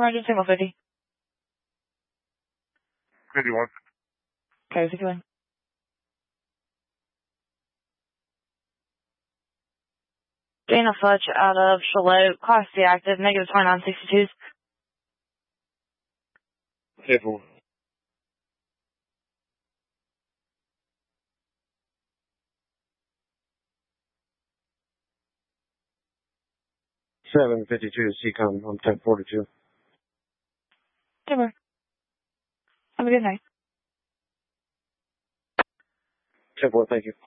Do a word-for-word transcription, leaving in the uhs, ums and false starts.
Roger, single fifty. fifty-one. Okay, fifty-one. Dana Fletch out of Charlotte, Class C active, negative twenty-nine sixty-twos. Careful. seven fifty-two C COM on ten forty-two. Super. Have a good night. ten four, thank you.